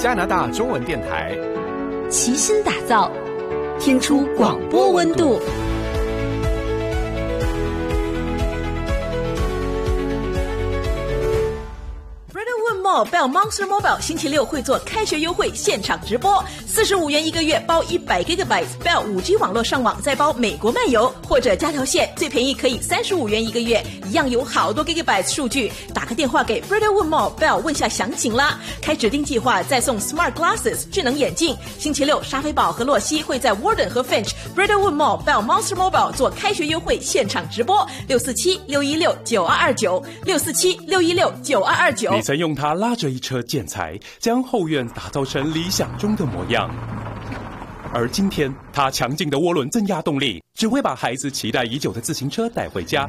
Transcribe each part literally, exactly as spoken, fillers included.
加拿大中文电台， 齐心打造，听出广播温度。 Bell Monster Mobile 星期六会做开学优惠现场直播，四十五元一个月包一百 G B Bell 五 G 网络上网，再包美国漫游，或者加条线最便宜可以三十五元一个月，一样有好多 G B 数据。打个电话给 Bridlewood Mall Bell 问下详情啦。开指定计划再送 Smart Glasses 智能眼镜。星期六沙菲堡和洛西会在 Warden 和 Finch Bridlewood Mall Bell Monster Mobile 做开学优惠现场直播，六四七六一六九二二九 六四七六一六九二二九。 你曾用它拉着一车建材，将后院打造成理想中的模样。而今天，它强劲的涡轮增压动力，只会把孩子期待已久的自行车带回家。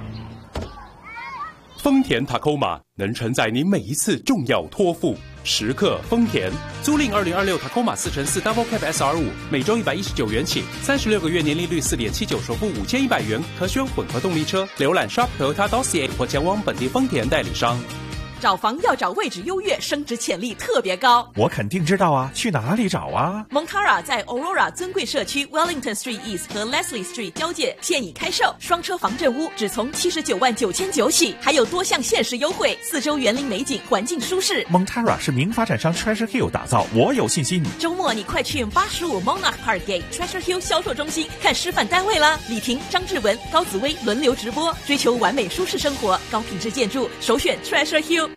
丰田 Tacoma 能承载你每一次重要托付。时刻丰田，租赁二零二六 Tacoma 四乘四 Double Cab S R 五，每周一百一十九元起，三十六个月年利率 四点七九，首付五千一百元，可选混合动力车。浏览 shop toyota dot c a 或前往本地丰田代理商。 找房要找位置优越、升值潜力特别高。 我肯定知道啊，去哪里找啊？ Montara 在 Aurora 尊贵社区 Wellington Street East 和 Leslie Street 交界现已开售，双车防震屋只从七十九万九千九起，还有多项限时优惠，四周园林美景，环境舒适。 Montara 是名发展商 Treasure Hill 打造，我有信心。 周末你快去八十五 Monarch Parkgate Treasure Hill 销售中心看示范单位啦！李婷、张志文、高紫薇轮流直播，追求完美舒适生活，高品质建筑，首选 Treasure Hill。